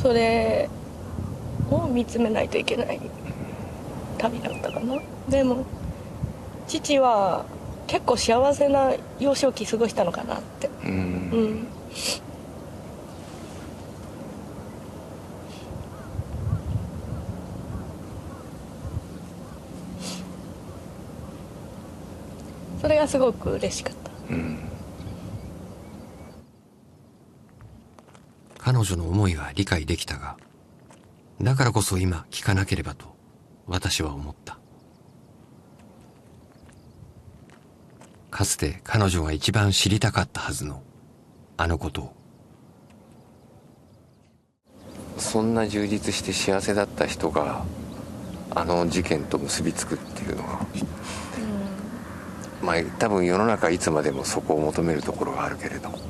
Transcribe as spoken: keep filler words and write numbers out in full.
それを見つめないといけない旅だったかな。でも父は結構幸せな幼少期過ごしたのかなって。うん、うん、それがすごく嬉しかった、うん、 彼女の思いは理解できたが、だからこそ今聞かなければと私は思った。かつて彼女が一番知りたかったはずのあのことを。 そんな充実して幸せだった人があの事件と結びつくっていうのが、うん、まあ多分世の中いつまでもそこを求めるところがあるけれど、